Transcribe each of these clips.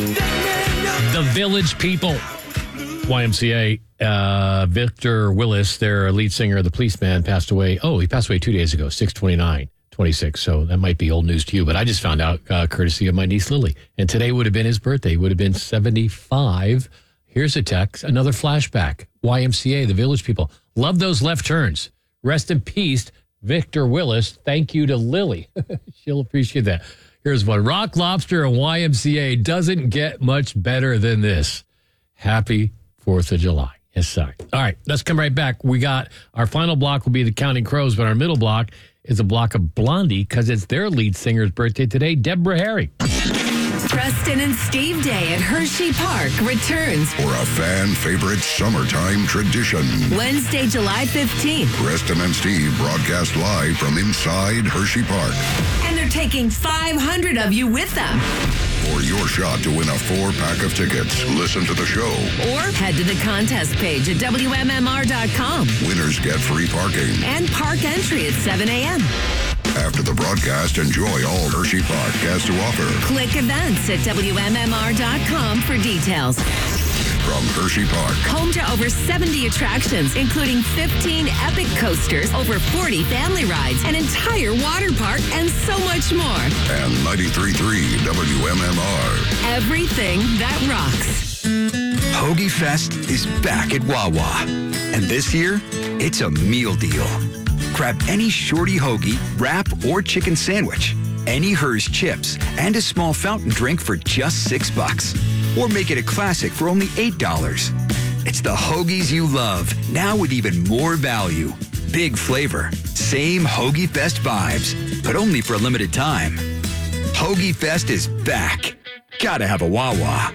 The Village People. YMCA. Victor Willis, their lead singer, the policeman, passed away. Oh, he passed away 2 days ago, 6/29/26. So that might be old news to you. But I just found out courtesy of my niece Lily. And today would have been his birthday. He would have been 75. Here's a text, another flashback. YMCA, the Village People. Love those left turns. Rest in peace, Victor Willis. Thank you to Lily. She'll appreciate that. Here's one. Rock Lobster and YMCA doesn't get much better than this. Happy 4th of July. Yes, sorry. All right, let's come right back. We got our final block will be the Counting Crows, but our middle block is a block of Blondie because it's their lead singer's birthday today, Deborah Harry. Preston and Steve Day at Hershey Park returns for a fan-favorite summertime tradition. Wednesday, July 15th. Preston and Steve broadcast live from inside Hershey Park. And they're taking 500 of you with them. For your shot to win a 4-pack of tickets, listen to the show. Or head to the contest page at WMMR.com. Winners get free parking. And park entry at 7 a.m. After the broadcast, enjoy all Hershey Park has to offer. Click events at WMMR.com for details. From Hershey Park, home to over 70 attractions, including 15 epic coasters, over 40 family rides, an entire water park, and so much more. And 93.3 WMMR. Everything that rocks. Hoagie Fest is back at Wawa. And this year, it's a meal deal. Grab any shorty hoagie, wrap, or chicken sandwich, any Hers chips, and a small fountain drink for just $6. Or make it a classic for only $8. It's the hoagies you love, now with even more value. Big flavor, same Hoagie Fest vibes, but only for a limited time. Hoagie Fest is back. Gotta have a Wawa.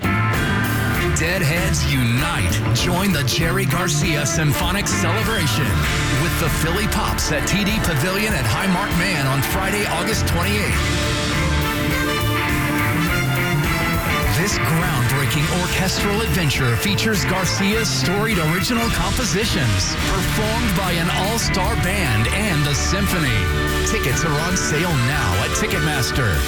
Deadheads unite. Join the Jerry Garcia Symphonic Celebration with the Philly Pops at TD Pavilion at Highmark Man on Friday, August 28th. This groundbreaking orchestral adventure features Garcia's storied original compositions, performed by an all-star band and the symphony. Tickets are on sale now at Ticketmaster.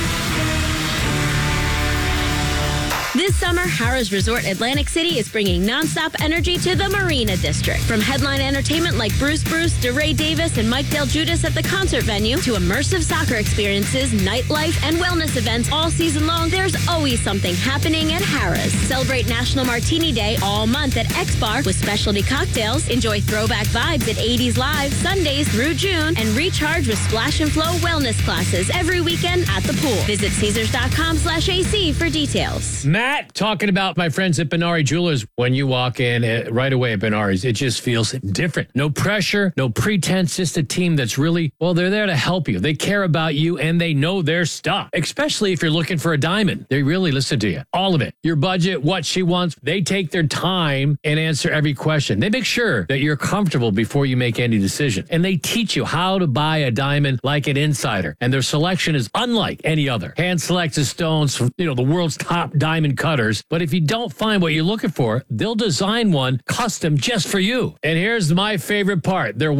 This summer, Harrah's Resort Atlantic City is bringing nonstop energy to the Marina District. From headline entertainment like Bruce, DeRay Davis, and Mike Del Judas at the concert venue, to immersive soccer experiences, nightlife, and wellness events all season long, there's always something happening at Harrah's. Celebrate National Martini Day all month at X Bar with specialty cocktails. Enjoy throwback vibes at 80s Live Sundays through June, and recharge with Splash and Flow wellness classes every weekend at the pool. Visit Caesars.com/AC for details. Matt, talking about my friends at Benari Jewelers. When you walk in right away at Benari's, it just feels different. No pressure, no pretense, just a team that's really, well, they're there to help you. They care about you and they know their stuff, especially if you're looking for a diamond. They really listen to you. All of it. Your budget, what she wants. They take their time and answer every question. They make sure that you're comfortable before you make any decision. And they teach you how to buy a diamond like an insider. And their selection is unlike any other. Hand selected stones from, the world's top diamond cutters. But if you don't find what you're looking for, they'll design one custom just for you. And here's my favorite part. Their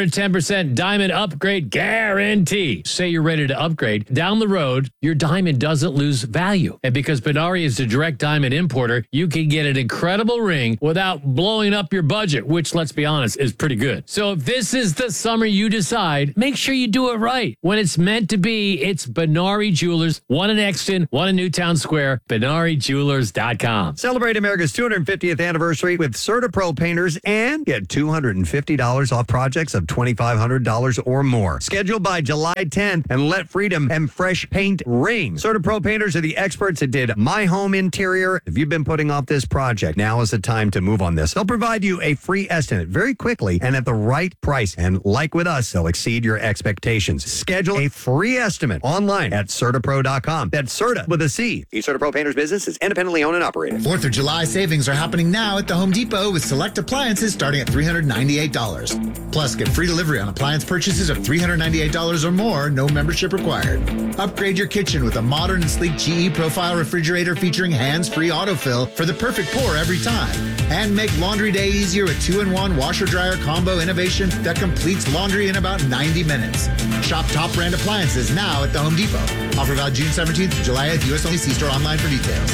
110% diamond upgrade guarantee. Say you're ready to upgrade. Down the road, your diamond doesn't lose value. And because Benari is a direct diamond importer, you can get an incredible ring without blowing up your budget, which, let's be honest, is pretty good. So if this is the summer you decide, make sure you do it right. When it's meant to be, it's Benari Jewelers. One in Exton, one in Newtown Square. BenariJewelers.com. Celebrate America's 250th anniversary with CertaPro painters and get $250 off projects of $2,500 or more. Scheduled by July 10th and let freedom and fresh paint ring. CertaPro painters are the experts that did my home interior. If you've been putting off this project, now is the time to move on this. They'll provide you a free estimate very quickly and at the right price. And like with us, they'll exceed your expectations. Schedule a free estimate online at CertaPro.com. That's Certa with a C. Each CertaPro painter's business is independently owned and operated. 4th of July savings are happening now at the Home Depot with select appliances starting at $398. Plus, get free delivery on appliance purchases of $398 or more, no membership required. Upgrade your kitchen with a modern and sleek GE Profile refrigerator featuring hands-free autofill for the perfect pour every time. And make laundry day easier with 2-in-1 washer-dryer combo innovation that completes laundry in about 90 minutes. Shop top brand appliances now at the Home Depot. Offer valid June 17th to July 8th. U.S. only. See store online for details.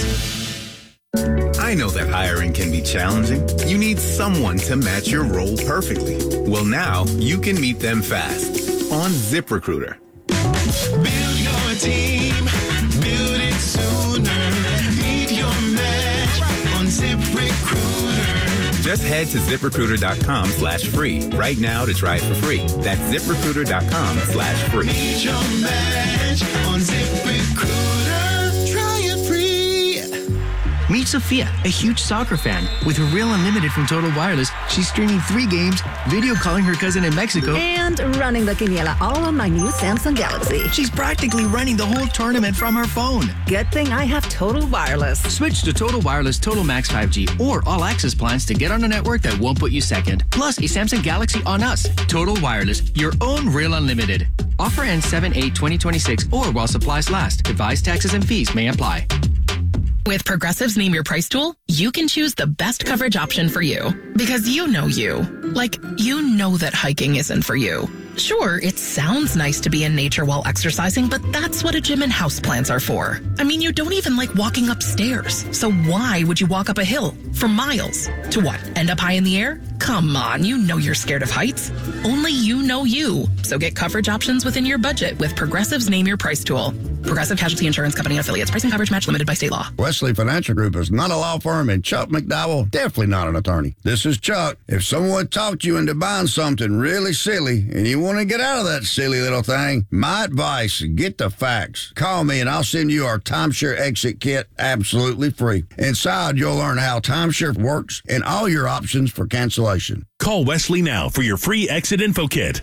I know that hiring can be challenging. You need someone to match your role perfectly. Well, now you can meet them fast on ZipRecruiter. Build your team, build it sooner. Meet your match on ZipRecruiter. Just head to ZipRecruiter.com/free right now to try it for free. That's ZipRecruiter.com/free. Meet your match on ZipRecruiter. Try it free. Meet Sophia, a huge soccer fan. With her Real Unlimited from Total Wireless, she's streaming 3 games, video calling her cousin in Mexico, and running the quiniela all on my new Samsung Galaxy. She's practically running the whole tournament from her phone. Good thing I have Total Wireless. Switch to Total Wireless Total Max 5G or All Access plans to get on a network that won't put you second. Plus, a Samsung Galaxy on us. Total Wireless, your own Real Unlimited. Offer ends 7/8/2026 or while supplies last. Device taxes and fees may apply. With Progressive's Name Your Price tool, you can choose the best coverage option for you. Because you know you. Like, you know that hiking isn't for you. Sure, it sounds nice to be in nature while exercising, but that's what a gym and houseplants are for. I mean, you don't even like walking upstairs. So why would you walk up a hill for miles? To what, end up high in the air? Come on, you know you're scared of heights. Only you know you. So get coverage options within your budget with Progressive's Name Your Price tool. Progressive Casualty Insurance Company and affiliates. Pricing coverage match limited by state law. Wesley Financial Group is not a law firm, and Chuck McDowell definitely not an attorney. This is Chuck. If someone talked you into buying something really silly and you want to get out of that silly little thing, my advice, get the facts. Call me and I'll send you our timeshare exit kit absolutely free. Inside, you'll learn how timeshare works and all your options for cancellation. Call Wesley now for your free exit info kit.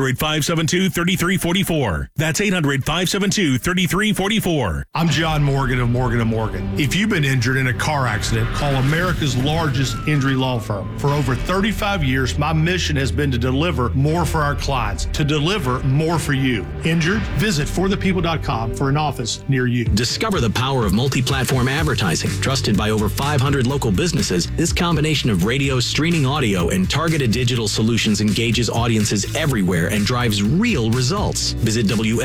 800-572-3344. That's 800-572-3344. I'm John Morgan of Morgan & Morgan. If you've been injured in a car accident, call America's largest injury law firm. For over 35 years, my mission has been to deliver more for our clients, to deliver more for you. Injured? Visit forthepeople.com for an office near you. Discover the power of multi-platform advertising. Trusted by over 500 local businesses, this combination of radio, streaming audio, and targeted digital solutions engages audiences everywhere and drives real results. Visit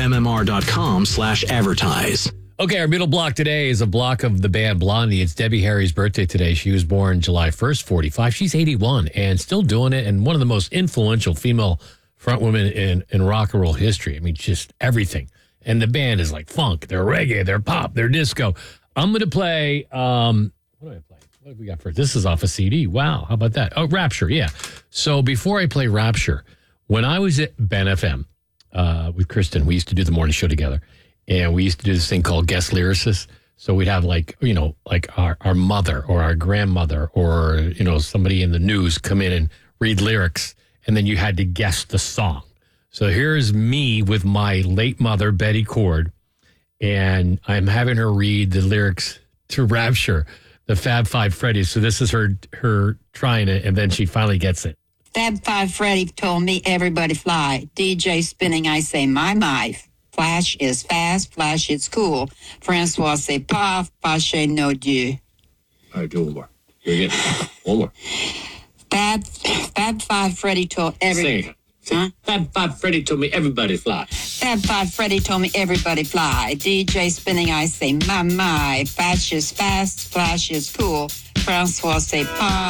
WMMR.com/advertise. Okay, our middle block today is a block of the band Blondie. It's Debbie Harry's birthday today. She was born July 1st, 45. She's 81 and still doing it, and one of the most influential female frontwomen in rock and roll history. I mean, just everything. And the band is like funk, they're reggae, they're pop, they're disco. I'm going to play, what do I play? What have we got first? This is off a CD. Wow, how about that? Oh, Rapture, yeah. So before I play Rapture, when I was at Ben FM with Kristen, we used to do the morning show together. And we used to do this thing called guest lyricists. So we'd have like our mother or our grandmother or, somebody in the news come in and read lyrics. And then you had to guess the song. So here's me with my late mother, Betty Cord. And I'm having her read the lyrics to Rapture, the Fab Five Freddy's. So this is her trying it. And then she finally gets it. Fab Five Freddy told me everybody fly. DJ spinning, I say, my. Flash is fast, flash is cool. Francois say pas, fâché no Dieu. All right, do one more. You're getting one more. Fab Five Freddy told everybody. Huh? Fab Five Freddy told me everybody fly. Fab Five Freddy told me everybody fly. DJ spinning, I say my. Flash is fast, flash is cool. Francois say pas.